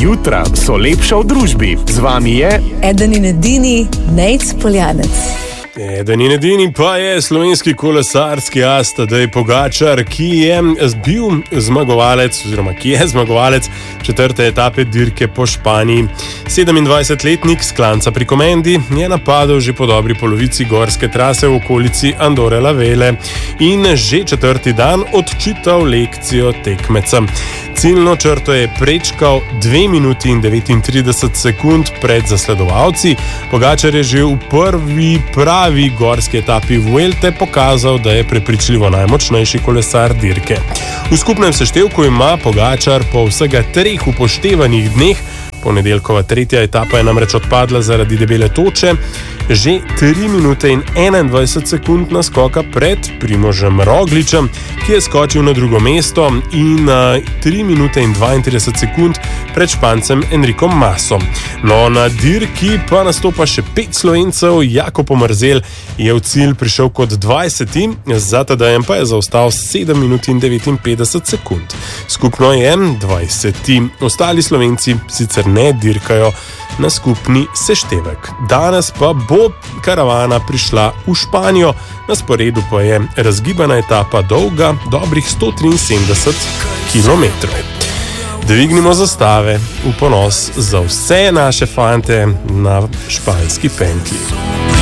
Jutra so lepša v družbi. Z vami je eden in edini Nejc Poljanec. Eden in edini pa je slovenski kolesarski as Tadej Pogačar, ki je bil zmagovalec oziroma ki je zmagovalec 4. etape dirke po Španiji. 27-letnik s Klanca pri Komendi je napadel že po dobri polovici gorske trase v okolici Andore la Velle in že 4. dan odčital lekcijo tekmecem. Ciljno črto je prečkal 2 minuti in 39 sekund pred zasledovalci. Pogačar je že v prvi pravi gorski etapi Vuelte pokazal, da je prepričljivo najmočnejši kolesar dirke. V skupnem seštevku ima Pogačar po vsega 3 upoštevanih dneh, ponedeljkova 3. etapa je namreč odpadla zaradi debele toče, že 3 minute in 21 sekund naskoka pred Primožem Rogličem, ki je skočil na drugo mesto, in 3 minute in 32 sekund pred Špancem Enricom Masom. No, na dirki pa nastopa še 5 Slovencev. Jakob Omerzel je v cilj prišel kot 20, za Tadejem pa je zaostal 7 minut in 59 sekund. Skupno je 20. Ostali Slovenci sicer ne dirkajo na skupni seštevek. Danes pa bo karavana prišla v Španijo, na sporedu pa je razgibana etapa dolga dobrih 173 km. Dvignimo zastave v ponos za vse naše fante na španski pentlji.